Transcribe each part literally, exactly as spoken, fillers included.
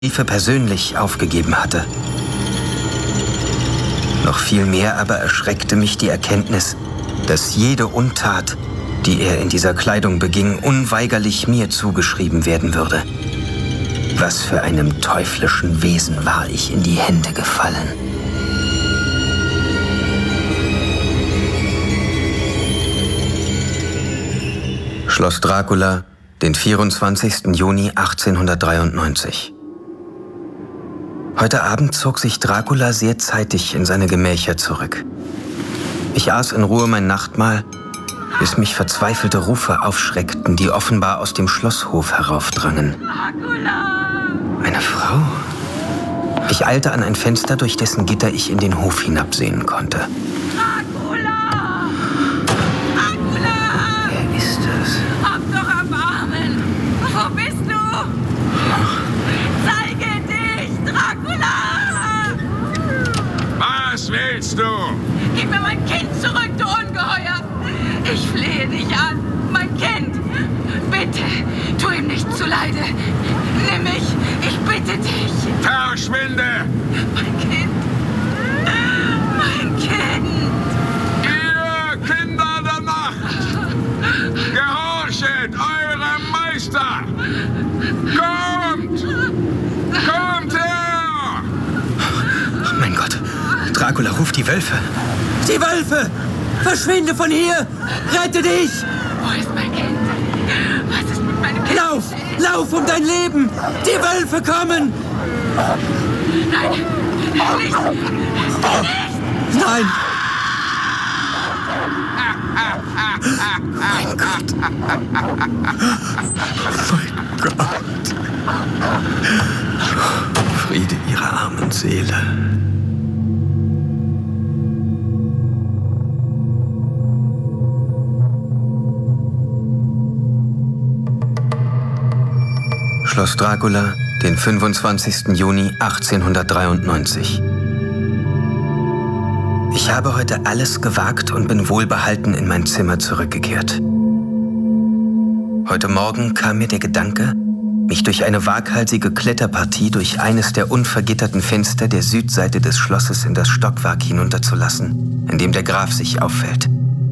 Briefe persönlich aufgegeben hatte. Noch viel mehr aber erschreckte mich die Erkenntnis, dass jede Untat, die er in dieser Kleidung beging, unweigerlich mir zugeschrieben werden würde. Was für einem teuflischen Wesen war ich in die Hände gefallen. Schloss Dracula, den vierundzwanzigsten Juni achtzehnhundertdreiundneunzig. Heute Abend zog sich Dracula sehr zeitig in seine Gemächer zurück. Ich aß in Ruhe mein Nachtmahl, bis mich verzweifelte Rufe aufschreckten, die offenbar aus dem Schlosshof heraufdrangen. Eine Frau? Ich eilte an ein Fenster, durch dessen Gitter ich in den Hof hinabsehen konnte. Dracula! Dracula! Wer ist es? Hab doch Erbarmen! Wo bist du? Zeige dich, Dracula! Was willst du? Gib mir mein Kind zurück, du Ungeheuer! Ich flehe dich an, mein Kind! Bitte, tu ihm nicht zuleide! Nimm mich, ich bitte dich! Verschwinde! Mein Kind! Mein Kind! Ihr Kinder der Nacht! Gehorchet eurem Meister! Kommt! Kommt her! Oh mein Gott, Dracula ruft die Wölfe. Die Wölfe! Verschwinde von hier! Rette dich! Wo ist mein Kind? Was ist mit meinem Kind? Lauf! Lauf um dein Leben! Die Wölfe kommen! Nein! Nicht! Nicht! Nein! Mein Gott. Mein Gott. Friede ihrer armen Seele. Schloss Dracula, den fünfundzwanzigsten Juni achtzehnhundertdreiundneunzig. Ich habe heute alles gewagt und bin wohlbehalten in mein Zimmer zurückgekehrt. Heute Morgen kam mir der Gedanke, mich durch eine waghalsige Kletterpartie durch eines der unvergitterten Fenster der Südseite des Schlosses in das Stockwerk hinunterzulassen, in dem der Graf sich aufhält.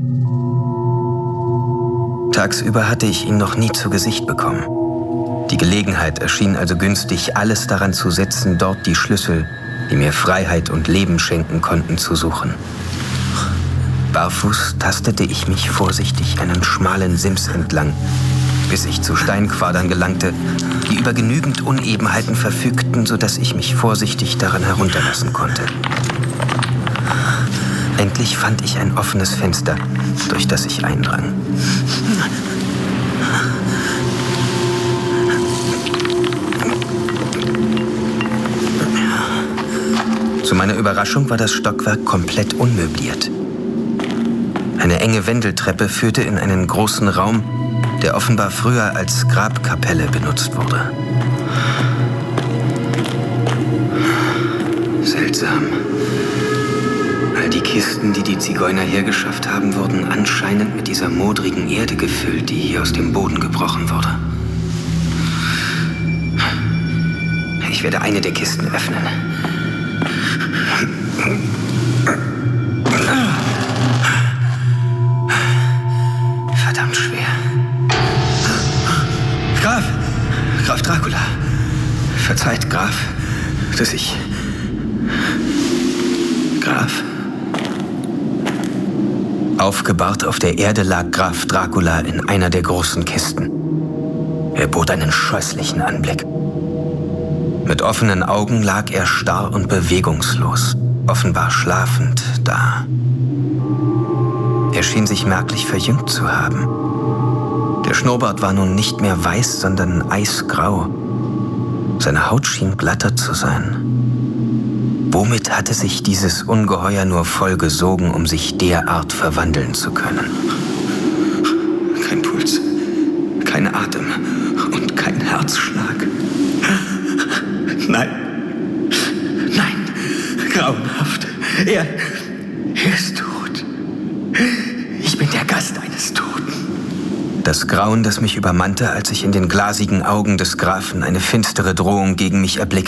Tagsüber hatte ich ihn noch nie zu Gesicht bekommen. Die Gelegenheit erschien also günstig, alles daran zu setzen, dort die Schlüssel, die mir Freiheit und Leben schenken konnten, zu suchen. Barfuß tastete ich mich vorsichtig einen schmalen Sims entlang, bis ich zu Steinquadern gelangte, die über genügend Unebenheiten verfügten, sodass ich mich vorsichtig daran herunterlassen konnte. Endlich fand ich ein offenes Fenster, durch das ich eindrang. Zu meiner Überraschung war das Stockwerk komplett unmöbliert. Eine enge Wendeltreppe führte in einen großen Raum, der offenbar früher als Grabkapelle benutzt wurde. Seltsam. All die Kisten, die die Zigeuner hergeschafft haben, wurden anscheinend mit dieser modrigen Erde gefüllt, die hier aus dem Boden gebrochen wurde. Ich werde eine der Kisten öffnen. Verdammt schwer. Graf! Graf Dracula! Verzeiht, Graf, dass ich... Graf? Aufgebahrt auf der Erde lag Graf Dracula in einer der großen Kisten. Er bot einen scheußlichen Anblick. Mit offenen Augen lag er starr und bewegungslos, offenbar schlafend da. Er schien sich merklich verjüngt zu haben. Der Schnurrbart war nun nicht mehr weiß, sondern eisgrau. Seine Haut schien glatter zu sein. Womit hatte sich dieses Ungeheuer nur vollgesogen, um sich derart verwandeln zu können? Kein Puls, kein Atem und kein Herzschlag. Nein, nein, grauenhaft. Er, er ist tot. Ich bin der Gast eines Toten. Das Das Grauen, das mich übermannte, als ich in den glasigen Augen des Grafen eine finstere Drohung gegen mich erblickte.